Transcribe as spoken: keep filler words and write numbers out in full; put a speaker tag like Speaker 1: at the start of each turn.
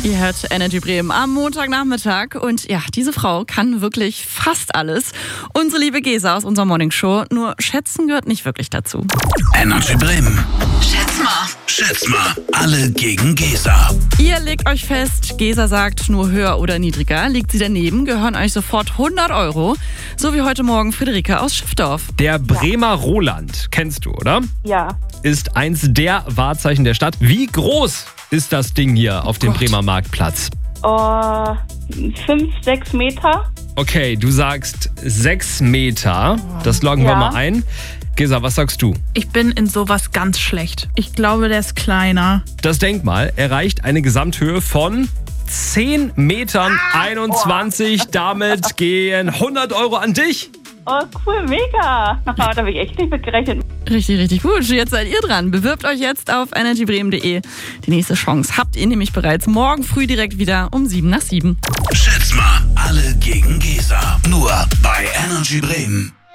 Speaker 1: Ihr hört Energy Bremen am Montagnachmittag und ja, diese Frau kann wirklich fast alles. Unsere liebe Gesa aus unserer Morningshow, nur schätzen gehört nicht wirklich dazu.
Speaker 2: Energy Bremen.
Speaker 3: Schätz mal.
Speaker 2: Schätz mal, alle gegen Gesa.
Speaker 1: Ihr legt euch fest, Gesa sagt nur höher oder niedriger. Liegt sie daneben, gehören euch sofort hundert Euro. So wie heute Morgen Friederike aus Schiffdorf.
Speaker 4: Der Bremer Roland, kennst du, oder?
Speaker 5: Ja.
Speaker 4: Ist eins der Wahrzeichen der Stadt. Wie groß ist das Ding hier auf dem
Speaker 1: Gott.
Speaker 4: Bremer Marktplatz?
Speaker 5: Oh, fünf, sechs Meter.
Speaker 4: Okay, du sagst sechs Meter. Das loggen wir
Speaker 5: Ja.
Speaker 4: mal ein. Gesa, was sagst du?
Speaker 6: Ich bin in sowas ganz schlecht. Ich glaube, der ist kleiner.
Speaker 4: Das Denkmal erreicht eine Gesamthöhe von zehn Metern einundzwanzig. Damit gehen hundert Euro an dich.
Speaker 5: Oh, cool, mega. Da habe ich echt nicht mit gerechnet.
Speaker 1: Richtig, richtig gut. Jetzt seid ihr dran. Bewirbt euch jetzt auf energy bremen punkt de. Die nächste Chance habt ihr nämlich bereits morgen früh direkt wieder um sieben nach sieben.
Speaker 2: Schätz mal, alle gegen Gesa. Nur bei Energy Bremen.